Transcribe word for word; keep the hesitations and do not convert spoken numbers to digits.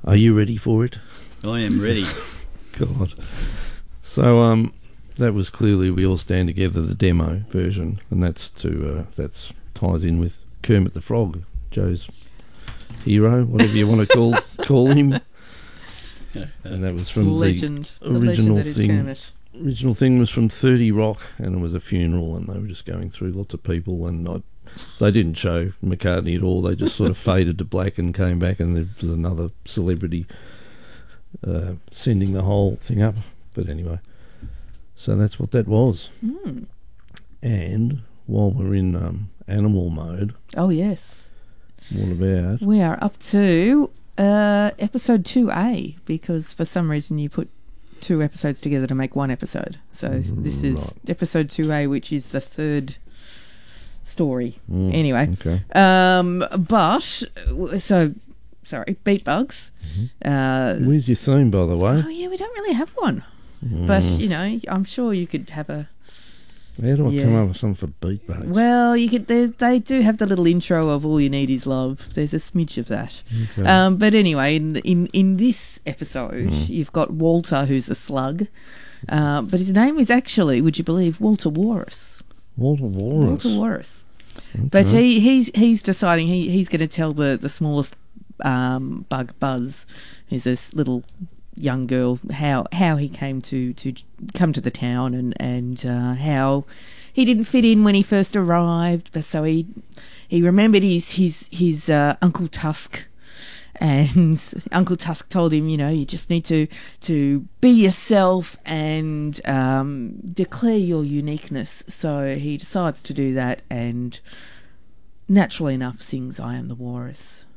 Are you ready for it? I am ready. God. So um, that was clearly We All Stand Together, the demo version, and that's to uh, that's ties in with Kermit the Frog, Joe's hero, whatever you want to call call him. And that was from legend. the original the legend thing. Kermit. Original thing was from thirty Rock, and it was a funeral, and they were just going through lots of people, and I, they didn't show McCartney at all. They just sort of faded to black and came back, and there was another celebrity uh, sending the whole thing up. But anyway, so that's what that was. Mm. And while we're in um, animal mode, Oh, yes. what about? We are up to uh, episode two A, because for some reason you put two episodes together to make one episode. So this is Right. episode two A, which is the third story. Mm, Anyway. okay. Um, but, so, sorry, Beat Bugs. Uh, Where's your theme, by the way? oh, yeah, we don't really have one. Mm. But, you know, I'm sure you could have a... How do I yeah. come up with something for beat bugs? Well, you could. They, they do have the little intro of "All You Need Is Love." There's a smidge of that. Okay. Um, but anyway, in in in this episode, Mm. you've got Walter, who's a slug, uh, but his name is actually, would you believe, Walter Walrus. Walter Walrus. Walter Walrus. Okay. But he he's he's deciding he he's going to tell the the smallest um, bug, Buzz, who's this little young girl, how how he came to to come to the town, and and uh, how he didn't fit in when he first arrived, but so he he remembered his his his uh, Uncle Tusk, and Uncle Tusk told him, you know, you just need to to be yourself and um, declare your uniqueness. So he decides to do that, and naturally enough sings "I Am the Walrus."